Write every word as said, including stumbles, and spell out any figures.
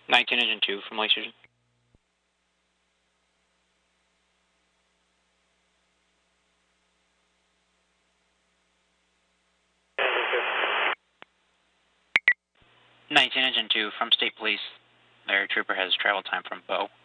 nineteen Engine two from Lake Sturgeon. nineteen Engine two from State Police. Their trooper has travel time from Bow.